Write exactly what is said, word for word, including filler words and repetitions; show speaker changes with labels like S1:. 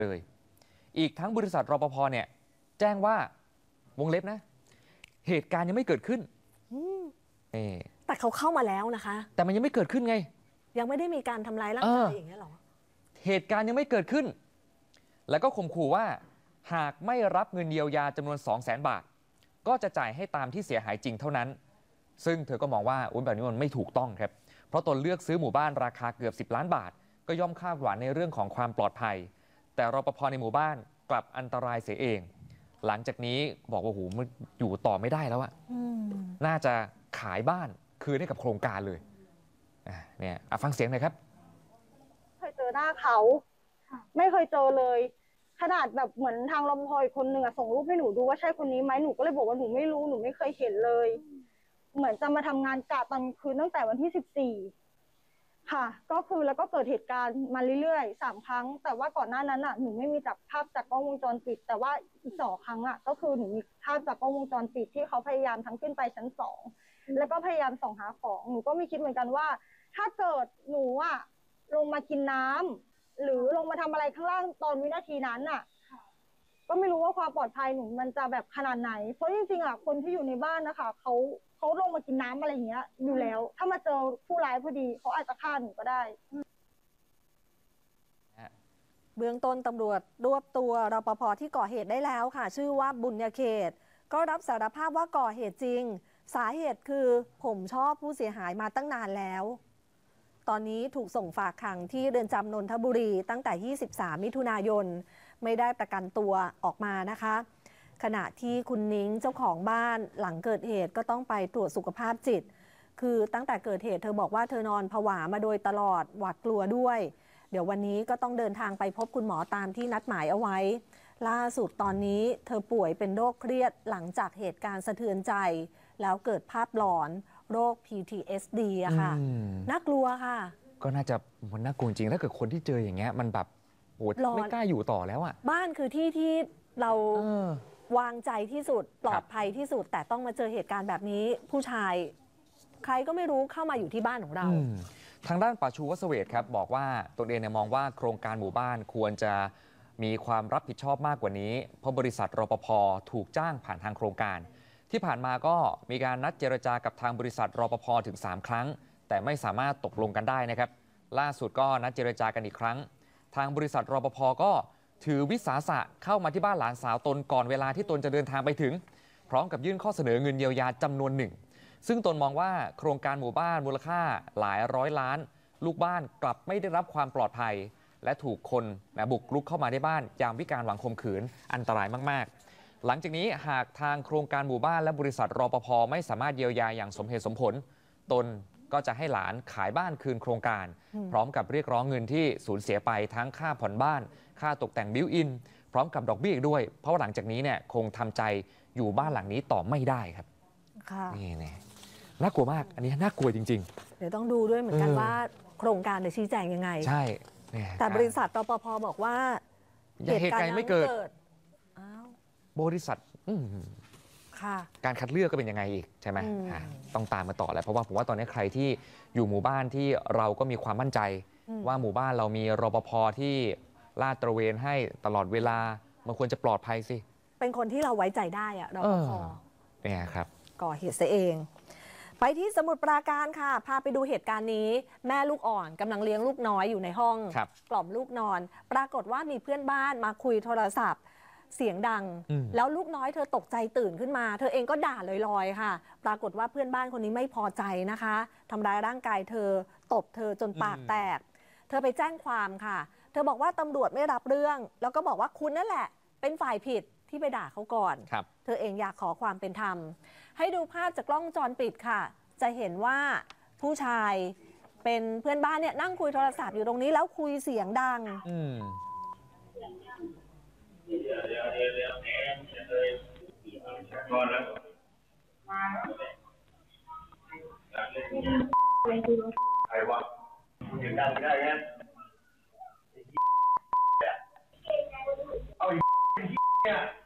S1: เลยอีกทั้งบริษัทรปภเนี่ยแจ้งว่าวงเล็บนะเหตุการณ์ยังไม่เกิดขึ้น
S2: แต่เขาเข้ามาแล้วนะคะ
S1: แต่มันยังไม่เกิดขึ้นไง
S2: ยังไม่ได้มีการทำร้ายร่างกายอย่างนี้หรอ
S1: เหตุการณ์ยังไม่เกิดขึ้นแล้วก็ข่มขู่ว่าหากไม่รับเงินเยียวยาจำนวน สองแสน บาทก็จะจ่ายให้ตามที่เสียหายจริงเท่านั้นซึ่งเธอก็มองว่าอุ้ยแบบนี้มันไม่ถูกต้องครับเพราะตนเลือกซื้อหมู่บ้านราคาเกือบสิบล้านบาทก็ย่อมคาดหวังในเรื่องของความปลอดภัยแต่รปภในหมู่บ้านกลับอันตรายเสียเองหลังจากนี้บอกว่าโหมันอยู่ต่อไม่ได้แล้วอะน่าจะขายบ้านคืนให้กับโครงการเลยเนี่ยฟังเสียงหน่อยครับ
S3: เคยเจอหน้าเขาไม่เคยเจอเลยขนาดแบบเหมือนทางรปภคนหนึ่งอะส่งรูปให้หนูดูว่าใช่คนนี้ไหมหนูก็เลยบอกว่าหนูไม่รู้หนูไม่เคยเห็นเลยเหมือนจะมาทำงานกะตอนคืนตั้งแต่วันที่สิบสี่ค่ะก็คือแล้วก็เกิดเหตุการณ์มาเรื่อยๆสามครั้งแต่ว่าก่อนหน้านั้นอะหนูไม่มีจับภาพจากกล้องวงจรปิดแต่ว่าอีกสองครั้งอะก็คือหนูมีภาพจากกล้องวงจรปิดที่เขาพยายามทั้งขึ้นไปชั้นสองแล้วก็พยายามส่องหาของหนูก็ไม่คิดเหมือนกันว่าถ้าเกิดหนูอะลงมากินน้ำหรือลงมาทำอะไรข้างล่างตอนวินาทีนั้นน่ะก็ไม่รู้ว่าความปลอดภัยหนูมันจะแบบขนาดไหนเพราะจริงๆอ่ะคนที่อยู่ในบ้านนะคะเขาเขาลงมากินน้ำอะไรอย่างเงี้ยอยู่แล้วถ้ามาเจอผู้ร้ายพอดีเขาอาจจะฆ่าหนูก็ได้
S2: เบื้องต้นตำรวจรวบตัวรปภที่ก่อเหตุได้แล้วค่ะชื่อว่าบุญญเขตก็รับสารภาพว่าก่อเหตุจริงสาเหตุคือผมชอบผู้เสียหายมาตั้งนานแล้วตอนนี้ถูกส่งฝากขังที่เรือนจำนนทบุรีตั้งแต่ยี่สิบสามมิถุนายนไม่ได้ประกันตัวออกมานะคะขณะที่คุณนิ้งเจ้าของบ้านหลังเกิดเหตุก็ต้องไปตรวจสุขภาพจิตคือตั้งแต่เกิดเหตุเธอบอกว่าเธอนอนผวามาโดยตลอดหวาดกลัวด้วยเดี๋ยววันนี้ก็ต้องเดินทางไปพบคุณหมอตามที่นัดหมายเอาไว้ล่าสุดตอนนี้เธอป่วยเป็นโรคเครียดหลังจากเหตุการณ์สะเทือนใจแล้วเกิดภาพหลอนโรค พี ที เอส ดี อะค่ะน่ากลัวค่ะ
S1: ก็น่าจะมันน่ากลัวจริงถ้าเกิดคนที่เจออย่างเงี้ยมันแบบโหไม่กล้าอยู่ต่อแล้วอะ
S2: บ้านคือที่ที่เราวางใจที่สุดปลอดภัยที่สุดแต่ต้องมาเจอเหตุการณ์แบบนี้ผู้ชายใครก็ไม่รู้เข้ามาอยู่ที่บ้านของเรา
S1: ทางด้านป่าชูวสเวทครับบอกว่าตนเองเนี่ยมองว่าโครงการหมู่บ้านควรจะมีความรับผิดชอบมากกว่านี้เพราะบริษัทรปภถูกจ้างผ่านทางโครงการที่ผ่านมาก็มีการนัดเจรจากับทางบริษัทรปภถึงสามครั้งแต่ไม่สามารถตกลงกันได้นะครับล่าสุดก็นัดเจรจากันอีกครั้งทางบริษัทรปภก็ถือวิสาสะเข้ามาที่บ้านหลานสาวตนก่อนเวลาที่ตนจะเดินทางไปถึงพร้อมกับยื่นข้อเสนอเงินเยียวยาจำนวนหนึ่งซึ่งตนมองว่าโครงการหมู่บ้านมูลค่าหลายร้อยล้านลูกบ้านกลับไม่ได้รับความปลอดภัยและถูกคนนะบุกรุกเข้ามาในบ้านยามวิกาลหวังข่มขืนอันตรายมากๆหลังจากนี้หากทางโครงการหมู่บ้านและบริษัทรปภไม่สามารถเยียวยาอย่างสมเหตุสมผลตนก็จะให้หลานขายบ้านคืนโครงการพร้อมกับเรียกร้องเงินที่สูญเสียไปทั้งค่าผ่อนบ้านค่าตกแต่งบิวอินพร้อมกับดอกเบี้ยอีกด้วยเพราะว่าหลังจากนี้เนี่ยคงทำใจอยู่บ้านหลังนี้ต่อไม่ได้ครับนี่นี่น่ากลัวมากอันนี้น่ากลัวจริง
S2: ๆเดี๋ยวต้องดูด้วยเหมือนกันว่าโครงการจะชี้แจงยังไง
S1: ใช่
S2: แต่บริษัทรปภบอกว่า
S1: เหตุการณ์ไม่เกิดบริษัทการคัดเลือกก็เป็นยังไงอีกใช่ไหมต้องตามมาต่อแล้วเพราะว่าผมว่าตอนนี้ใครที่อยู่หมู่บ้านที่เราก็มีความมั่นใจว่าหมู่บ้านเรามีรปภที่ลาดตระเวนให้ตลอดเวลามันควรจะปลอดภัยสิ
S2: เป็นคนที่เราไว้ใจได้อะรปภ
S1: เนี่ยครับ
S2: ก่อเหตุซะเองไปที่สมุทรปราการค่ะพาไปดูเหตุการณ์นี้แม่ลูกอ่อนกำลังเลี้ยงลูกน้อยอยู่ในห้องกล่อมลูกนอนปรากฏว่ามีเพื่อนบ้านมาคุยโทรศัพท์เสียงดังแล้วลูกน้อยเธอตกใจตื่นขึ้นมาเธอเองก็ด่าลอยๆค่ะปรากฏว่าเพื่อนบ้านคนนี้ไม่พอใจนะคะทำร้ายร่างกายเธอตบเธอจนปากแตกเธอไปแจ้งความค่ะเธอบอกว่าตำรวจไม่รับเรื่องแล้วก็บอกว่าคุณนั่นแหละเป็นฝ่ายผิดที่ไปด่าเขาก่อนเธอเองอยากขอความเป็นธรรมให้ดูภาพจากกล้องวงจรปิดค่ะจะเห็นว่าผู้ชายเป็นเพื่อนบ้านเนี่ยนั่งคุยโทรศัพท์อยู่ตรงนี้แล้วคุยเสียงดัง
S4: ใครวะเสียงดังได้ไงเอาอีกเนี่ย